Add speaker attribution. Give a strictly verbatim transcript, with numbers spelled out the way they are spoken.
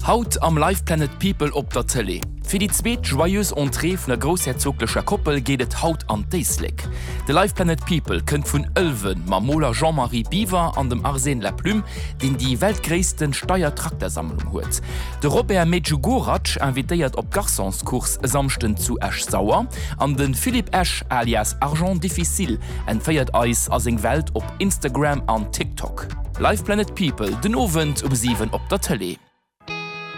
Speaker 1: Haut am Live Planet People op der Tele. Für die zweet joyeus Entree vun der großherzoglicher Koppel gehtt haut an Deislik. De Live Planet People kënnt vun Ölwen Mamola Jean-Marie Biver an dem Arsène Laplume, den die weltgréisten Steuertraktersammlung huet. De Robert Medjugoraj invitéiert op Garçonskurs samchten zu Esch Sauer, an den Philipp Esch alias Argent Difficile entfeiert eis as eng Welt op Instagram an TikTok. Live Planet People den Ovent um sieben op der Tele.